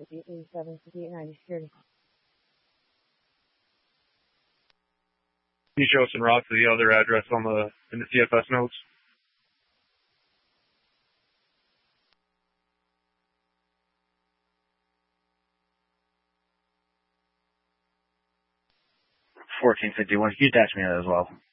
5887, 5890 security. Can you show us en route to the other address in the CFS notes? $14.51. Can you dash me that as well?